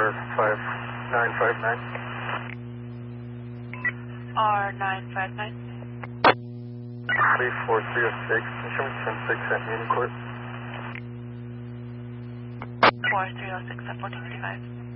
R5959. R959. 34306. Show me 106 at Union Court. 4306 at 1455.